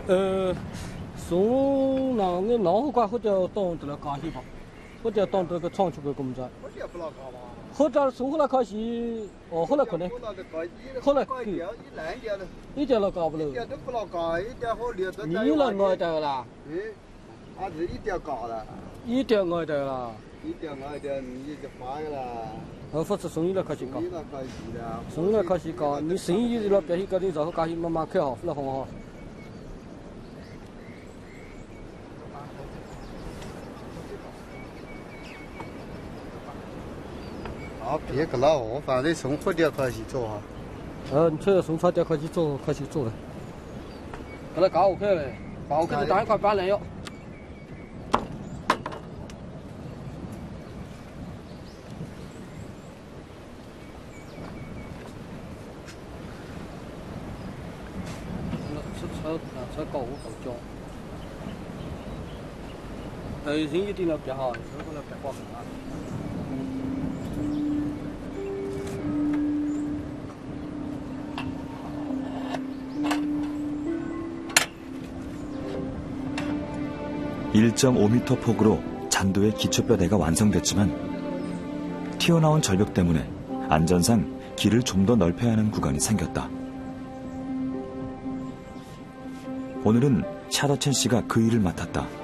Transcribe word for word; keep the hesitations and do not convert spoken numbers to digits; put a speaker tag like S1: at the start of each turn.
S1: 呃，从那个南河关或者到这个江西吧，或者到这个长区的工作。
S2: 我也不老高吧。
S1: 或者从后来开始，哦，后来可能，后来
S2: 一点一烂点的，
S1: 一点都高不了。
S2: 一点都不老高，一点好离得。
S1: 你能挨得啦？
S2: 嗯，他是一点高了。
S1: 一点挨得啦。
S2: 一点挨得，你就发了。
S1: 哦，不是生意了开始高。
S2: 生意了开始了。
S1: 生意了开始高，你生意了别去搞的，然后开始慢慢开好，了好好。
S2: 啊，别个了哦，反正从火点开始做哈。
S1: 呃，你从从茶店开始做，开始做了。给他搞 OK 了，搞 OK 就当一块板来哟。车车车搞我搞脚，呃，人一定要别好，车过来别挂门啊。
S3: 일 점 오 미터 폭으로 잔도의 기초뼈대가 완성됐지만 튀어나온 절벽 때문에 안전상 길을 좀 더 넓혀야 하는 구간이 생겼다. 오늘은 샤더첸 씨가 그 일을 맡았다.